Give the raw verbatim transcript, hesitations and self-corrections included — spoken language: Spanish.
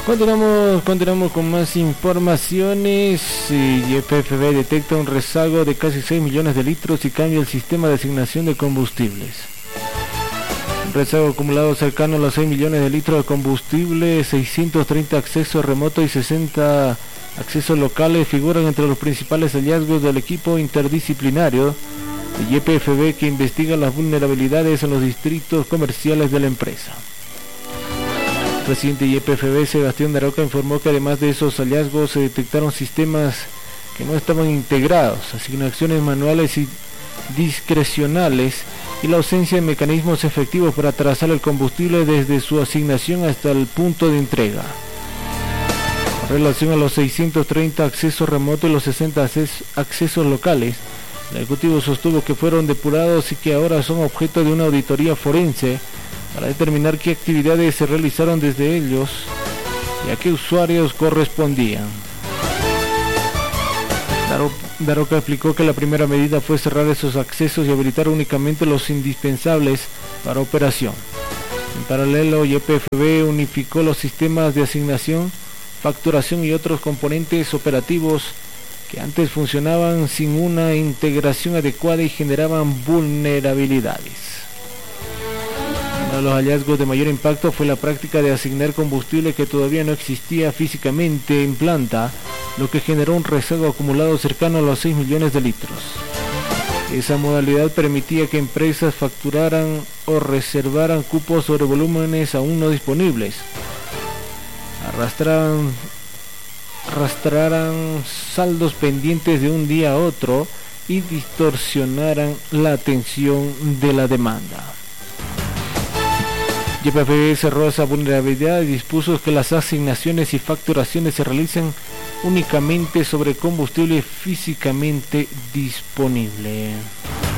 Continuamos, continuamos con más informaciones. Y P F B detecta un rezago de casi seis millones de litros y cambia el sistema de asignación de combustibles. Un rezago acumulado cercano a los seis millones de litros de combustible, seiscientos treinta accesos remotos y sesenta accesos locales figuran entre los principales hallazgos del equipo interdisciplinario de Y P F B que investiga las vulnerabilidades en los distritos comerciales de la empresa. El presidente de Y P F B, Sebastián Daroca, informó que además de esos hallazgos se detectaron sistemas que no estaban integrados, asignaciones manuales y discrecionales y la ausencia de mecanismos efectivos para trazar el combustible desde su asignación hasta el punto de entrega. En relación a los seiscientos treinta accesos remotos y los sesenta accesos locales, el ejecutivo sostuvo que fueron depurados y que ahora son objeto de una auditoría forense para determinar qué actividades se realizaron desde ellos y a qué usuarios correspondían. Daroca explicó que la primera medida fue cerrar esos accesos y habilitar únicamente los indispensables para operación. En paralelo, Y P F B unificó los sistemas de asignación, facturación y otros componentes operativos que antes funcionaban sin una integración adecuada y generaban vulnerabilidades. Uno de los hallazgos de mayor impacto fue la práctica de asignar combustible que todavía no existía físicamente en planta, lo que generó un rezago acumulado cercano a los seis millones de litros. Esa modalidad permitía que empresas facturaran o reservaran cupos sobre volúmenes aún no disponibles, arrastraran, arrastraran saldos pendientes de un día a otro y distorsionaran la atención de la demanda. Y P F B cerró esa vulnerabilidad y dispuso que las asignaciones y facturaciones se realicen únicamente sobre combustible físicamente disponible.